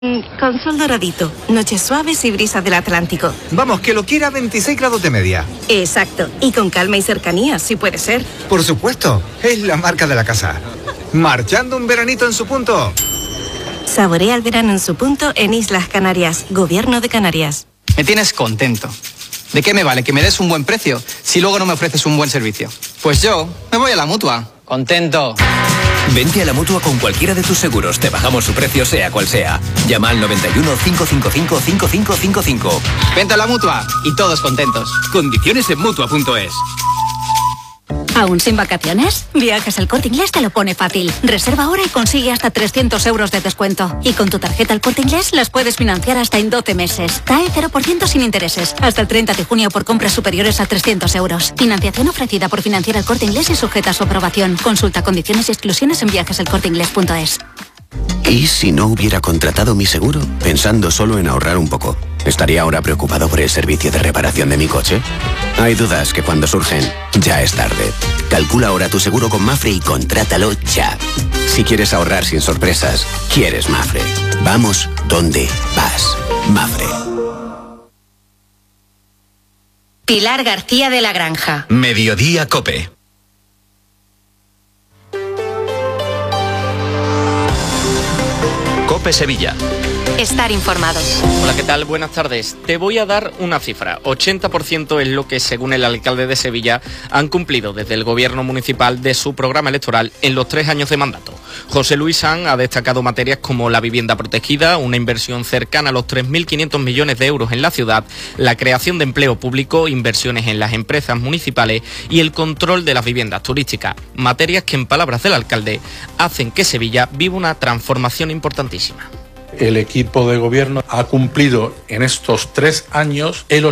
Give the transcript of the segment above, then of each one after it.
Con sol doradito, noches suaves y brisas del Atlántico. Vamos, que lo quiera a 26 grados de media. Exacto, y con calma y cercanía, si puede ser. Por supuesto, es la marca de la casa. Marchando un veranito en su punto. Saborea el verano en su punto en Islas Canarias, Gobierno de Canarias. Me tienes contento. ¿De qué me vale que me des un buen precio si luego no me ofreces un buen servicio? Pues yo me voy a la Mutua. Contento. Vente a la Mutua con cualquiera de tus seguros. Te bajamos su precio sea cual sea. Llama al 91 555 5555. Vente a la Mutua y todos contentos. Condiciones en Mutua.es. ¿Aún sin vacaciones? Viajes El Corte Inglés te lo pone fácil. Reserva ahora y consigue hasta 300 euros de descuento. Y con tu tarjeta El Corte Inglés las puedes financiar hasta en 12 meses. TAE 0% sin intereses. Hasta el 30 de junio por compras superiores a 300 euros. Financiación ofrecida por Financiera El Corte Inglés y sujeta a su aprobación. Consulta condiciones y exclusiones en viajeselcorteinglés.es. ¿Y si no hubiera contratado mi seguro? Pensando solo en ahorrar un poco. ¿Estaría ahora preocupado por el servicio de reparación de mi coche? Hay dudas que cuando surgen, ya es tarde. Calcula ahora tu seguro con Mafre y contrátalo ya. Si quieres ahorrar sin sorpresas, quieres Mafre. Vamos donde vas. Mafre. Pilar García de la Granja. Mediodía Cope. Cope Sevilla. Estar informado. Hola, ¿qué tal? Buenas tardes. Te voy a dar una cifra. 80% es lo que, según el alcalde de Sevilla, han cumplido desde el gobierno municipal de su programa electoral en los 3 años de mandato. José Luis Sanz ha destacado materias como la vivienda protegida, una inversión cercana a los 3.500 millones de euros en la ciudad, la creación de empleo público, inversiones en las empresas municipales y el control de las viviendas turísticas. Materias que, en palabras del alcalde, hacen que Sevilla viva una transformación importantísima. El equipo de gobierno ha cumplido en estos 3 años el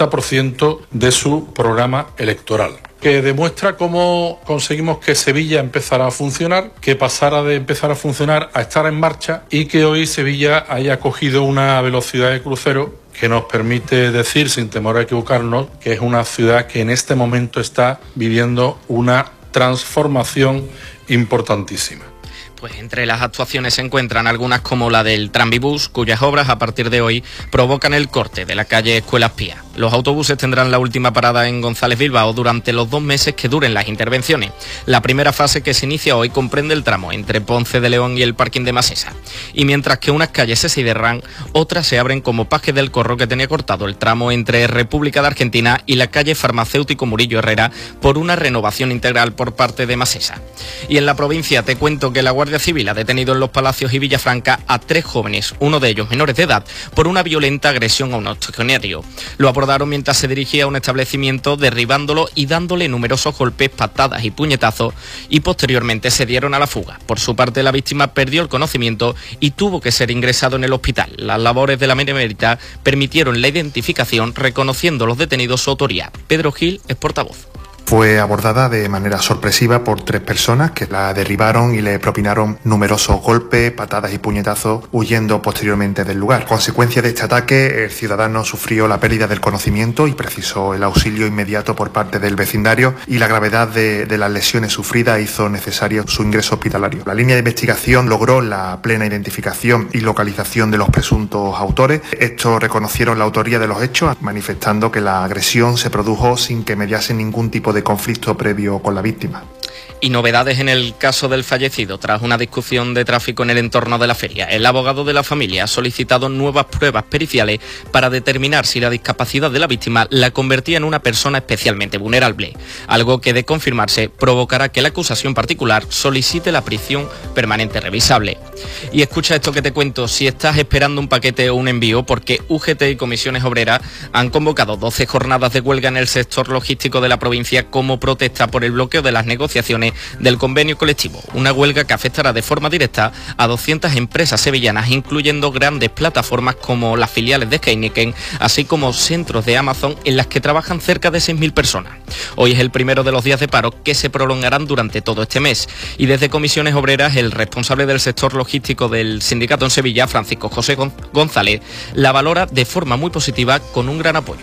80% de su programa electoral, que demuestra cómo conseguimos que Sevilla empezara a funcionar, que pasara de empezar a funcionar a estar en marcha y que hoy Sevilla haya cogido una velocidad de crucero que nos permite decir, sin temor a equivocarnos, que es una ciudad que en este momento está viviendo una transformación importantísima. Pues entre las actuaciones se encuentran algunas como la del Tranvibús, cuyas obras a partir de hoy provocan el corte de la calle Escuelas Pías. Los autobuses tendrán la última parada en González Bilbao durante los 2 meses que duren las intervenciones. La primera fase, que se inicia hoy, comprende el tramo entre Ponce de León y el parking de Masesa. Y mientras que unas calles se cierran, otras se abren, como Paje del Corro, que tenía cortado el tramo entre República de Argentina y la calle Farmacéutico Murillo Herrera por una renovación integral por parte de Masesa. Y en la provincia te cuento que la Guardia Civil ha detenido en Los Palacios y Villafranca a 3 jóvenes, uno de ellos menores de edad, por una violenta agresión a un octogenario. Lo abordaron mientras se dirigía a un establecimiento, derribándolo y dándole numerosos golpes, patadas y puñetazos, y posteriormente se dieron a la fuga. Por su parte, la víctima perdió el conocimiento y tuvo que ser ingresado en el hospital. Las labores de la Benemérita permitieron la identificación, reconociendo los detenidos su autoría. Pedro Gil es portavoz. Fue abordada de manera sorpresiva por 3 personas que la derribaron y le propinaron numerosos golpes, patadas y puñetazos, huyendo posteriormente del lugar. Consecuencia de este ataque, el ciudadano sufrió la pérdida del conocimiento y precisó el auxilio inmediato por parte del vecindario, y la gravedad de las lesiones sufridas hizo necesario su ingreso hospitalario. La línea de investigación logró la plena identificación y localización de los presuntos autores. Estos reconocieron la autoría de los hechos, manifestando que la agresión se produjo sin que mediase ningún tipo de conflicto previo con la víctima. Y novedades en el caso del fallecido. Tras una discusión de tráfico en el entorno de la feria, el abogado de la familia ha solicitado nuevas pruebas periciales para determinar si la discapacidad de la víctima la convertía en una persona especialmente vulnerable, algo que, de confirmarse, provocará que la acusación particular solicite la prisión permanente revisable. Y escucha esto que te cuento: si estás esperando un paquete o un envío, porque UGT y Comisiones Obreras han convocado 12 jornadas de huelga en el sector logístico de la provincia como protesta por el bloqueo de las negociaciones del convenio colectivo. Una huelga que afectará de forma directa a 200 empresas sevillanas, incluyendo grandes plataformas como las filiales de Heineken, así como centros de Amazon, en las que trabajan cerca de 6.000 personas. Hoy es el primero de los días de paro, que se prolongarán durante todo este mes. Y desde Comisiones Obreras, el responsable del sector logístico del sindicato en Sevilla, Francisco José González, la valora de forma muy positiva, con un gran apoyo.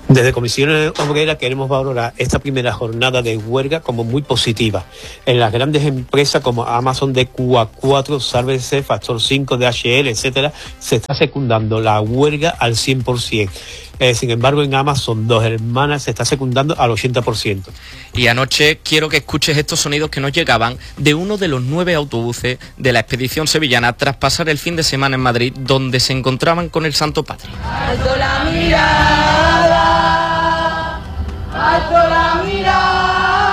Desde Comisiones Obreras queremos valorar esta primera jornada de huelga como muy positiva. En las grandes empresas como Amazon de QA4, Sálvese, Factor 5, DHL, etcétera, se está secundando la huelga al 100%. Sin embargo, en Amazon, Dos Hermanas, se está secundando al 80%. Y anoche quiero que escuches estos sonidos que nos llegaban de uno de los 9 autobuses de la expedición sevillana tras pasar el fin de semana en Madrid, donde se encontraban con el Santo Padre. ¡Alto la mirada! ¡Alto la mirada!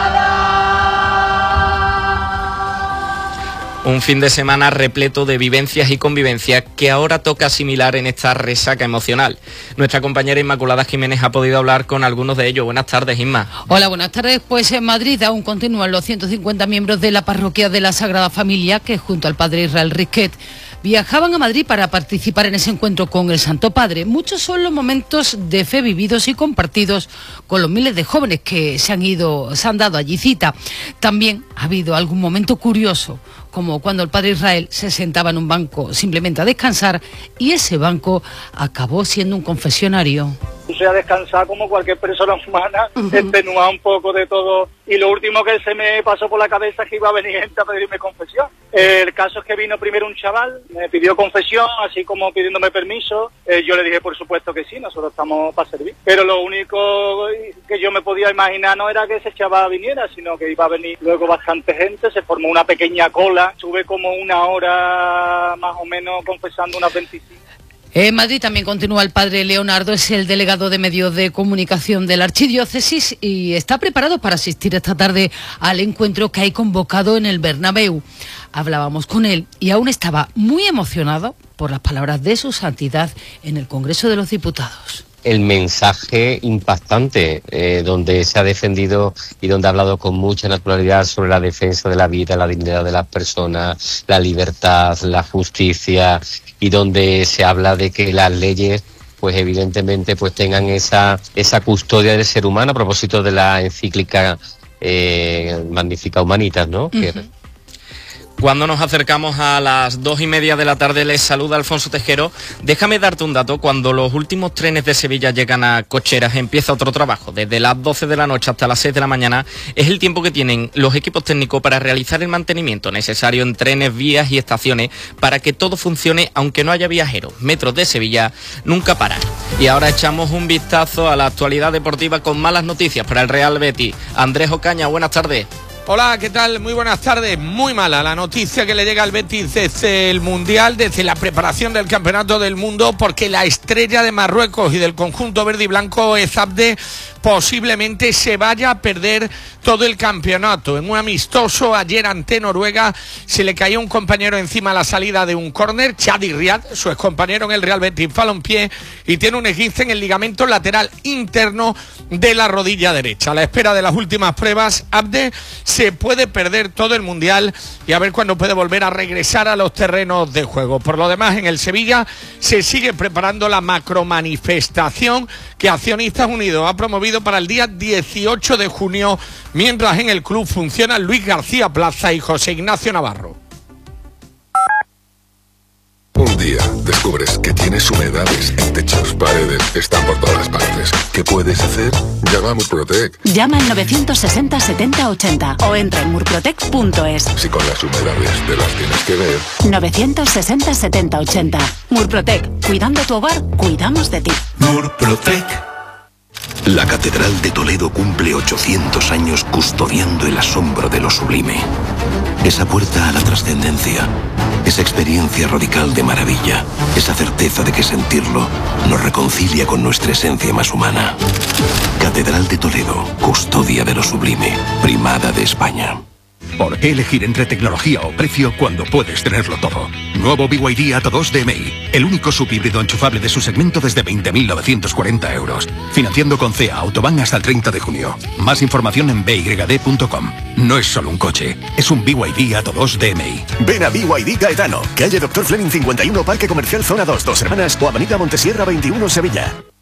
Un fin de semana repleto de vivencias y convivencias que ahora toca asimilar en esta resaca emocional. Nuestra compañera Inmaculada Jiménez ha podido hablar con algunos de ellos. Buenas tardes, Inma. Hola, buenas tardes. Pues en Madrid aún continúan los 150 miembros de la parroquia de la Sagrada Familia que junto al padre Israel Risquet viajaban a Madrid para participar en ese encuentro con el Santo Padre. Muchos son los momentos de fe vividos y compartidos con los miles de jóvenes que se han dado allí cita. También ha habido algún momento curioso, como cuando el padre Israel se sentaba en un banco simplemente a descansar y ese banco acabó siendo un confesionario. A descansar como cualquier persona humana, extenuar un poco de todo, y lo último que se me pasó por la cabeza es que iba a venir gente a pedirme confesión. El caso es que vino primero un chaval, me pidió confesión, así como pidiéndome permiso. Yo le dije por supuesto que sí, nosotros estamos para servir, pero lo único que yo me podía imaginar no era que ese chaval viniera, sino que iba a venir luego bastante gente. Se formó una pequeña cola, estuve como una hora más o menos confesando, unas 25. En Madrid también continúa el padre Leonardo, es el delegado de medios de comunicación de la Archidiócesis y está preparado para asistir esta tarde al encuentro que hay convocado en el Bernabéu. Hablábamos con él y aún estaba muy emocionado por las palabras de su santidad en el Congreso de los Diputados. El mensaje impactante, donde se ha defendido y donde ha hablado con mucha naturalidad sobre la defensa de la vida, la dignidad de las personas, la libertad, la justicia, y donde se habla de que las leyes pues evidentemente pues tengan esa custodia del ser humano, a propósito de la encíclica Magnificat Humanitas, ¿no? Cuando nos acercamos a las 2:30 de la tarde, les saluda Alfonso Tejero. Déjame darte un dato: cuando los últimos trenes de Sevilla llegan a Cocheras, empieza otro trabajo. Desde las 12 de la noche hasta las 6 de la mañana es el tiempo que tienen los equipos técnicos para realizar el mantenimiento necesario en trenes, vías y estaciones para que todo funcione aunque no haya viajeros. Metros de Sevilla nunca paran. Y ahora echamos un vistazo a la actualidad deportiva con malas noticias para el Real Betis. Andrés Ocaña, buenas tardes. Hola, ¿qué tal? Muy buenas tardes. Muy mala la noticia que le llega al Betis desde el Mundial, desde la preparación del Campeonato del Mundo, porque la estrella de Marruecos y del conjunto verde y blanco, Ezabde, posiblemente se vaya a perder todo el campeonato. En un amistoso ayer ante Noruega se le cayó un compañero encima a la salida de un córner, Chadi Riad, su excompañero en el Real Betis Balompié, y tiene un esguince en el ligamento lateral interno de la rodilla derecha. A la espera de las últimas pruebas, Abde se puede perder todo el Mundial y a ver cuándo puede volver a regresar a los terrenos de juego. Por lo demás, en el Sevilla se sigue preparando la macromanifestación que Accionistas Unidos ha promovido para el día 18 de junio, mientras en el club funcionan Luis García Plaza y José Ignacio Navarro. Un día descubres que tienes humedades en techos, paredes, están por todas partes. ¿Qué puedes hacer? Llama a Murprotec. Llama al 960 70 80 o entra en murprotec.es. Si con las humedades te las tienes que ver. 960 70 80. Murprotec. Cuidando tu hogar, cuidamos de ti. Murprotec. La Catedral de Toledo cumple 800 años custodiando el asombro de lo sublime. Esa puerta a la trascendencia, esa experiencia radical de maravilla, esa certeza de que sentirlo nos reconcilia con nuestra esencia más humana. Catedral de Toledo, custodia de lo sublime, primada de España. ¿Por qué elegir entre tecnología o precio cuando puedes tenerlo todo? Nuevo BYD Atto 2 DMI, el único subhíbrido enchufable de su segmento desde 20.940 euros. Financiando con CEA Autobahn hasta el 30 de junio. Más información en byd.com. No es solo un coche, es un BYD Atto 2 DMI. Ven a BYD Gaetano, calle Dr. Fleming 51, Parque Comercial Zona 2, Dos Hermanas o Avenida Montesierra 21, Sevilla.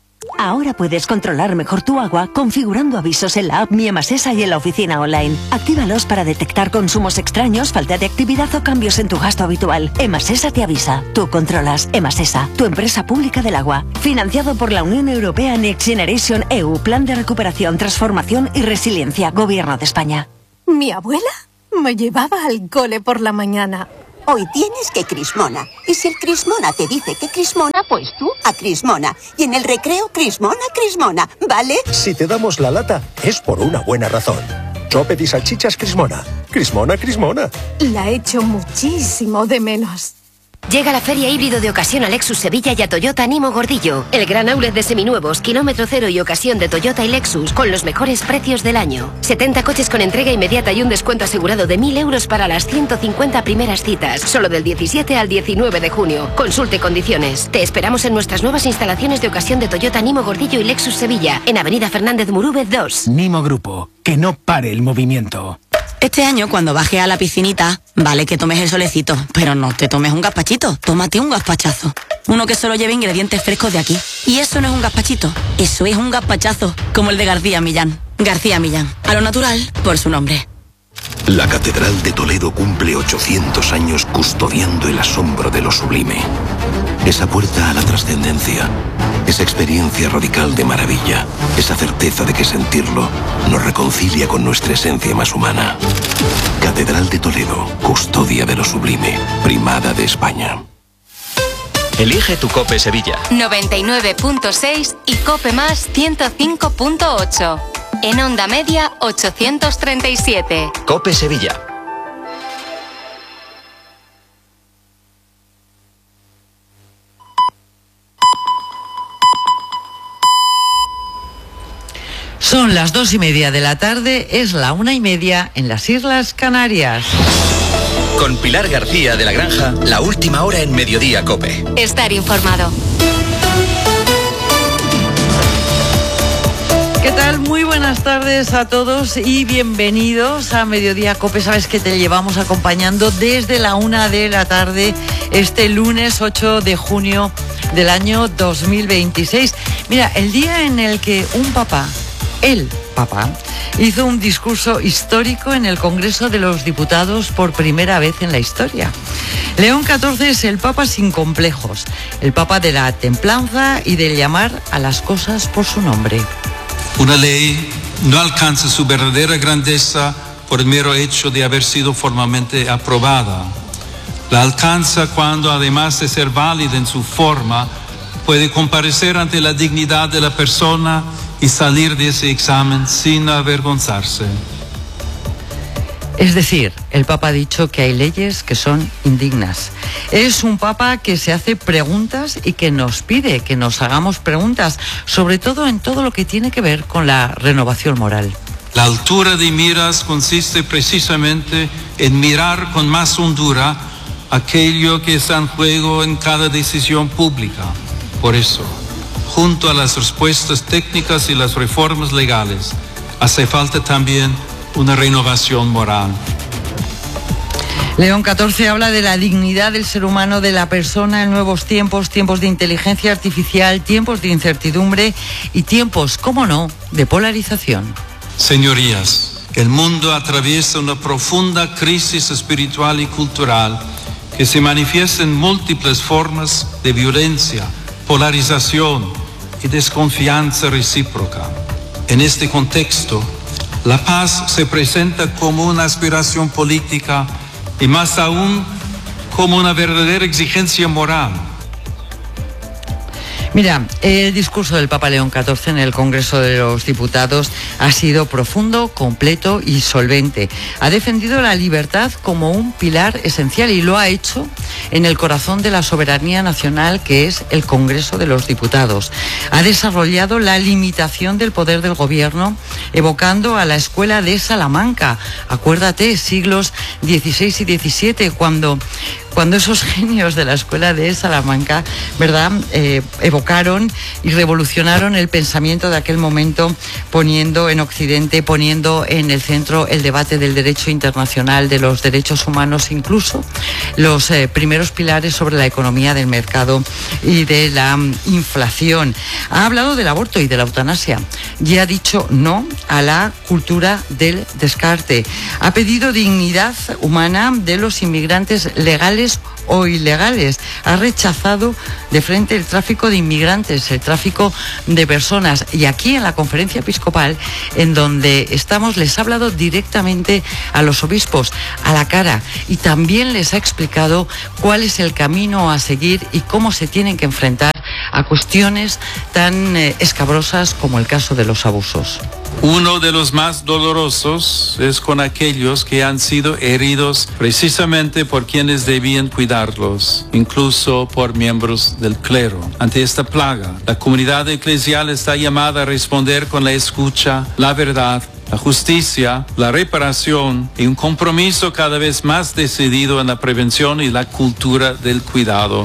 Ahora puedes controlar mejor tu agua configurando avisos en la app Mi Emasesa y en la oficina online. Actívalos para detectar consumos extraños, falta de actividad o cambios en tu gasto habitual. Emasesa te avisa. Tú controlas. Emasesa, tu empresa pública del agua. Financiado por la Unión Europea Next Generation EU, Plan de Recuperación, Transformación y Resiliencia, Gobierno de España. Mi abuela me llevaba al cole por la mañana. Hoy tienes que Crismona. Y si el Crismona te dice que Crismona, pues tú a Crismona. Y en el recreo, Crismona, Crismona, ¿vale? Si te damos la lata, es por una buena razón. Chopet y salchichas Crismona. Crismona, Crismona. La echo muchísimo de menos. Llega la Feria Híbrido de Ocasión a Lexus Sevilla y a Toyota Nimo Gordillo. El gran outlet de seminuevos, kilómetro cero y ocasión de Toyota y Lexus con los mejores precios del año. 70 coches con entrega inmediata y un descuento asegurado de 1.000 euros para las 150 primeras citas. Solo del 17 al 19 de junio. Consulte condiciones. Te esperamos en nuestras nuevas instalaciones de ocasión de Toyota Nimo Gordillo y Lexus Sevilla, en Avenida Fernández Murúbez 2. Nimo Grupo, que no pare el movimiento. Este año, cuando bajes a la piscinita, vale que tomes el solecito, pero no te tomes un gazpachito, tómate un gazpachazo. Uno que solo lleve ingredientes frescos de aquí. Y eso no es un gazpachito, eso es un gazpachazo, como el de García Millán. García Millán, a lo natural, por su nombre. La Catedral de Toledo cumple 800 años custodiando el asombro de lo sublime. Esa puerta a la trascendencia, esa experiencia radical de maravilla, esa certeza de que sentirlo nos reconcilia con nuestra esencia más humana. Catedral de Toledo, custodia de lo sublime, primada de España. Elige tu COPE Sevilla. 99.6 y COPE Más 105.8. En onda media 837. COPE Sevilla. Son las 2:30 de la tarde, es la 1:30 en las Islas Canarias. Con Pilar García de la Granja, la última hora en Mediodía COPE. Estar informado. ¿Qué tal? Muy buenas tardes a todos y bienvenidos a Mediodía COPE. Sabes que te llevamos acompañando desde la 1 de la tarde este lunes 8 de junio del año 2026. Mira, el día en el que el Papa, hizo un discurso histórico en el Congreso de los Diputados por primera vez en la historia. León XIV es el Papa sin complejos, el Papa de la templanza y del llamar a las cosas por su nombre. Una ley no alcanza su verdadera grandeza por el mero hecho de haber sido formalmente aprobada. La alcanza cuando, además de ser válida en su forma, puede comparecer ante la dignidad de la persona y salir de ese examen sin avergonzarse. Es decir, el Papa ha dicho que hay leyes que son indignas. Es un Papa que se hace preguntas y que nos pide que nos hagamos preguntas, sobre todo en todo lo que tiene que ver con la renovación moral. La altura de miras consiste precisamente en mirar con más hondura aquello que está en juego en cada decisión pública. Por eso, junto a las respuestas técnicas y las reformas legales, hace falta también una renovación moral. León XIV habla de la dignidad del ser humano, de la persona en nuevos tiempos, tiempos de inteligencia artificial, tiempos de incertidumbre y tiempos, cómo no, de polarización. Señorías, el mundo atraviesa una profunda crisis espiritual y cultural que se manifiesta en múltiples formas de violencia, polarización y desconfianza recíproca. En este contexto, la paz se presenta como una aspiración política y más aún como una verdadera exigencia moral. Mira, el discurso del Papa León XIV en el Congreso de los Diputados ha sido profundo, completo y solvente. Ha defendido la libertad como un pilar esencial y lo ha hecho en el corazón de la soberanía nacional, que es el Congreso de los Diputados. Ha desarrollado la limitación del poder del gobierno, evocando a la escuela de Salamanca. Acuérdate, siglos XVI y XVII, cuando cuando esos genios de la Escuela de Salamanca, ¿verdad?, evocaron y revolucionaron el pensamiento de aquel momento, poniendo en Occidente, poniendo en el centro el debate del derecho internacional, de los derechos humanos, incluso los primeros pilares sobre la economía del mercado y de la inflación. Ha hablado del aborto y de la eutanasia y ha dicho no a la cultura del descarte. Ha pedido dignidad humana de los inmigrantes legales o ilegales. Ha rechazado de frente el tráfico de inmigrantes, el tráfico de personas. Y aquí en la conferencia episcopal, en donde estamos, les ha hablado directamente a los obispos, a la cara, y también les ha explicado cuál es el camino a seguir y cómo se tienen que enfrentar a cuestiones tan escabrosas como el caso de los abusos. Uno de los más dolorosos es con aquellos que han sido heridos precisamente por quienes debían cuidarlos, incluso por miembros del clero. Ante esta plaga, la comunidad eclesial está llamada a responder con la escucha, la verdad, la justicia, la reparación y un compromiso cada vez más decidido en la prevención y la cultura del cuidado.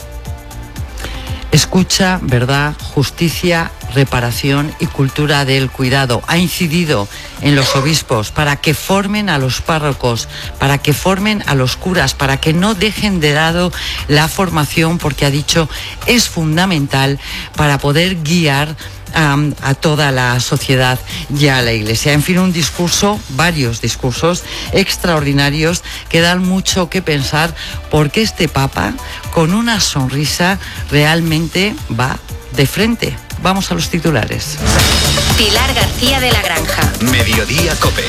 Escucha, verdad, justicia, reparación y cultura del cuidado. Ha incidido en los obispos para que formen a los párrocos, para que formen a los curas, para que no dejen de lado la formación, porque ha dicho es fundamental para poder guiar a toda la sociedad y a la Iglesia. En fin, un discurso, varios discursos extraordinarios que dan mucho que pensar, porque este Papa, con una sonrisa, realmente va de frente. Vamos a los titulares. Pilar García de la Granja. Mediodía COPE.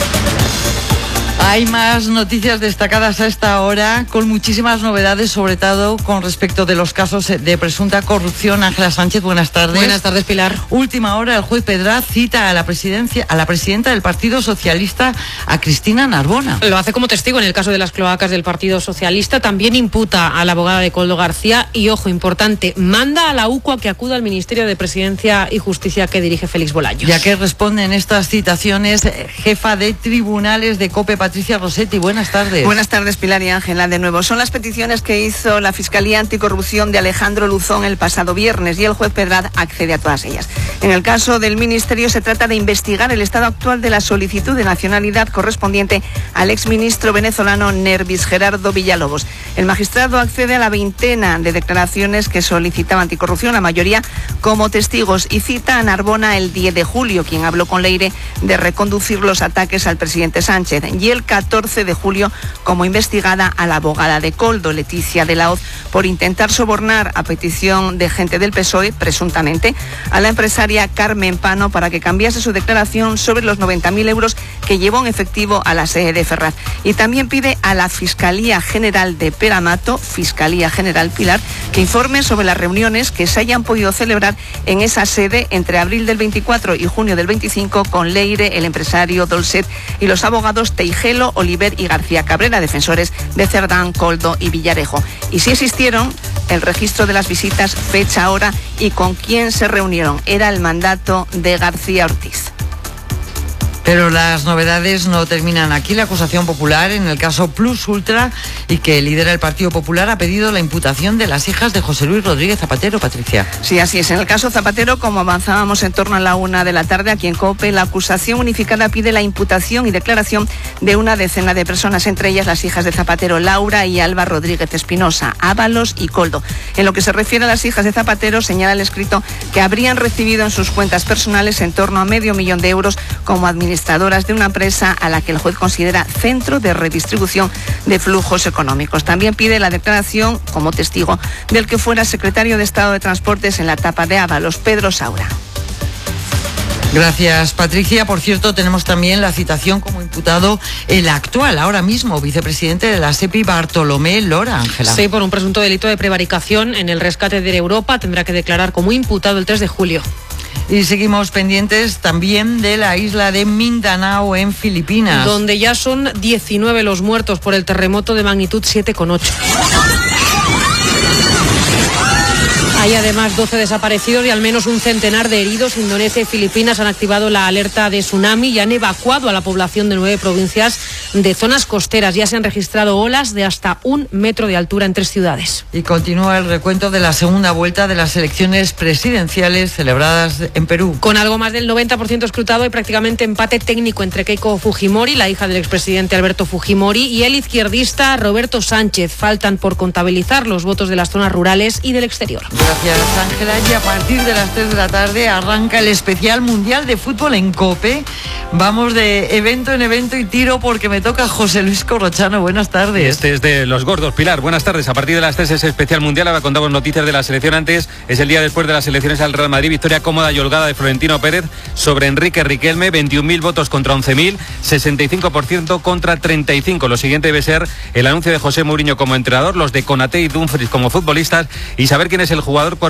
Hay más noticias destacadas a esta hora, con muchísimas novedades, sobre todo con respecto de los casos de presunta corrupción. Ángela Sánchez, buenas tardes. Buenas tardes, Pilar. Última hora, el juez Pedraz cita a la presidenta del Partido Socialista, a Cristina Narbona. Lo hace como testigo en el caso de las cloacas del Partido Socialista. También imputa a la abogada de Koldo García y, ojo, importante, manda a la UCO a que acuda al Ministerio de Presidencia y Justicia que dirige Félix Bolaños. Ya que responden estas citaciones, jefa de tribunales de COPE, Patricia Rossetti, buenas tardes. Buenas tardes, Pilar y Ángela, de nuevo. Son las peticiones que hizo la Fiscalía Anticorrupción de Alejandro Luzón el pasado viernes y el juez Pedraz accede a todas ellas. En el caso del Ministerio se trata de investigar el estado actual de la solicitud de nacionalidad correspondiente al exministro venezolano Nervis Gerardo Villalobos. El magistrado accede a la veintena de declaraciones que solicitaba Anticorrupción, la mayoría como testigos, y cita a Narbona el 10 de julio, quien habló con Leire de reconducir los ataques al presidente Sánchez, y el 14 de julio como investigada a la abogada de Koldo, Leticia de la Hoz, por intentar sobornar a petición de gente del PSOE, presuntamente, a la empresaria Carmen Pano para que cambiase su declaración sobre los 90.000 euros que llevó en efectivo a la sede de Ferraz. Y también pide a la Fiscalía General de Peramato, Fiscalía General Pilar, que informe sobre las reuniones que se hayan podido celebrar en esa sede entre abril del 24 y junio del 25 con Leire, el empresario Dolcet y los abogados Teijelo, Oliver y García Cabrera, defensores de Cerdán, Koldo y Villarejo. Y si existieron, el registro de las visitas, fecha, hora y con quién se reunieron. Era el mandato de García Ortiz. Pero las novedades no terminan aquí. La acusación popular en el caso Plus Ultra, y que lidera el Partido Popular, ha pedido la imputación de las hijas de José Luis Rodríguez Zapatero. Patricia. Sí, así es. En el caso Zapatero, como avanzábamos en torno a la 1 de la tarde, aquí en COPE, la acusación unificada pide la imputación y declaración de una decena de personas, entre ellas las hijas de Zapatero, Laura y Alba Rodríguez Espinosa, Ábalos y Koldo. En lo que se refiere a las hijas de Zapatero, señala el escrito que habrían recibido en sus cuentas personales en torno a $500,000 como administradoras de una empresa a la que el juez considera centro de redistribución de flujos económicos. También pide la declaración como testigo del que fuera secretario de Estado de Transportes en la etapa de Ábalos, Pedro Saura. Gracias, Patricia. Por cierto, tenemos también la citación como imputado el actual, ahora mismo, vicepresidente de la SEPI, Bartolomé Lora. Ángela. Sí, por un presunto delito de prevaricación en el rescate de Europa. Tendrá que declarar como imputado el 3 de julio. Y seguimos pendientes también de la isla de Mindanao en Filipinas, donde ya son 19 los muertos por el terremoto de magnitud 7,8. Hay además 12 desaparecidos y al menos un centenar de heridos. Indonesia y Filipinas han activado la alerta de tsunami y han evacuado a la población de 9 provincias de zonas costeras. Ya se han registrado olas de hasta 1 metro de altura en 3 ciudades. Y continúa el recuento de la segunda vuelta de las elecciones presidenciales celebradas en Perú. Con algo más del 90% escrutado, hay prácticamente empate técnico entre Keiko Fujimori, la hija del expresidente Alberto Fujimori, y el izquierdista Roberto Sánchez. Faltan por contabilizar los votos de las zonas rurales y del exterior. Gracias, Ángela. Y a partir de las 3 de la tarde arranca el especial mundial de fútbol en COPE. Vamos de evento en evento y tiro porque me toca José Luis Corrochano. Buenas tardes. Este es de los gordos, Pilar. Buenas tardes. A partir de las 3 es especial mundial. Ahora contamos noticias de la selección. Antes es el día después de las elecciones al Real Madrid. Victoria cómoda y holgada de Florentino Pérez sobre Enrique Riquelme. 21.000 votos contra 11.000. 65% contra 35%. Lo siguiente debe ser el anuncio de José Mourinho como entrenador, los de Konaté y Dumfries como futbolistas y saber quién es el jugador